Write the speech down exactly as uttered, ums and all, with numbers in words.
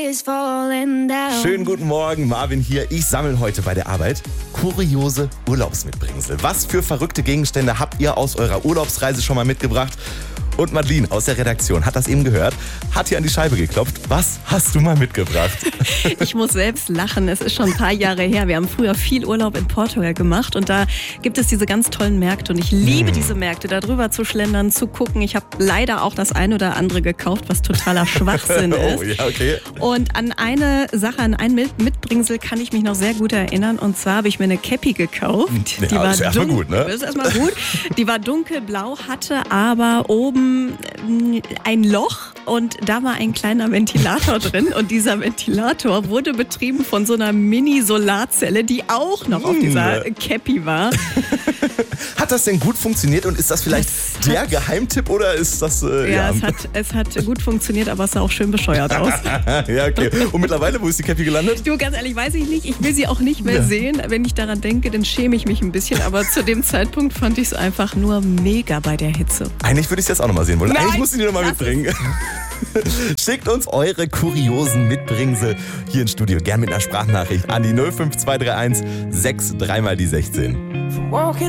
Schönen guten Morgen, Marvin hier. Ich sammle heute bei der Arbeit kuriose Urlaubsmitbringsel. Was für verrückte Gegenstände habt ihr aus eurer Urlaubsreise schon mal mitgebracht? Und Madeline aus der Redaktion hat das eben gehört, hat hier an die Scheibe geklopft. Was hast du mal mitgebracht? Ich muss selbst lachen, es ist schon ein paar Jahre her. Wir haben früher viel Urlaub in Portugal gemacht und da gibt es diese ganz tollen Märkte und ich liebe hm. diese Märkte, da drüber zu schlendern, zu gucken. Ich habe leider auch das ein oder andere gekauft, was totaler Schwachsinn ist. Oh, ja, okay. Und an eine Sache, an ein Mitbringsel kann ich mich noch sehr gut erinnern und zwar habe ich mir eine Cappy gekauft. Ja, die war ist erstmal gut, ne? Das ist erstmal gut. Die war dunkelblau, hatte aber oben ein Loch und da war ein kleiner Ventilator drin und dieser Ventilator wurde betrieben von so einer Mini-Solarzelle, die auch noch auf dieser Cappy war. Hat das denn gut funktioniert und ist das vielleicht das der Geheimtipp oder ist das... Äh, ja, ja, es hat, es hat gut funktioniert, aber es sah auch schön bescheuert aus. Ja, okay. Und mittlerweile, wo ist die Cappy gelandet? Du, ganz ehrlich, weiß ich nicht. Ich will sie auch nicht mehr ja. sehen. Wenn ich daran denke, dann schäme ich mich ein bisschen. Aber zu dem Zeitpunkt fand ich es einfach nur mega bei der Hitze. Eigentlich würde ich es jetzt auch nochmal sehen wollen. Nein, Eigentlich muss ich die nochmal mitbringen. Schickt uns eure kuriosen Mitbringsel hier ins Studio. Gern mit einer Sprachnachricht an die null fünf zwei drei eins sechs drei mal die sechzehn.